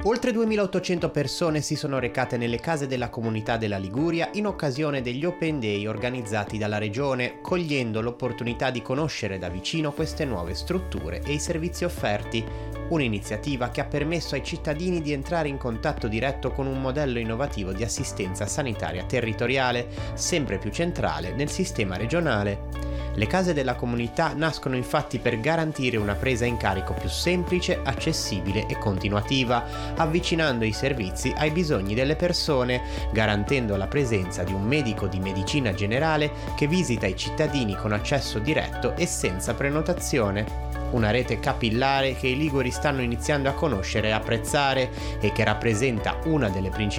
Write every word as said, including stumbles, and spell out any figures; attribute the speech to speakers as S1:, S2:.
S1: Oltre duemilaottocento persone si sono recate nelle case della comunità della Liguria in occasione degli Open Day organizzati dalla Regione, cogliendo l'opportunità di conoscere da vicino queste nuove strutture e i servizi offerti. Un'iniziativa che ha permesso ai cittadini di entrare in contatto diretto con un modello innovativo di assistenza sanitaria territoriale, sempre più centrale nel sistema regionale. Le case della comunità nascono infatti per garantire una presa in carico più semplice, accessibile e continuativa, avvicinando i servizi ai bisogni delle persone, garantendo la presenza di un medico di medicina generale che visita i cittadini con accesso diretto e senza prenotazione. Una rete capillare che i liguri stanno iniziando a conoscere e apprezzare e che rappresenta una delle principali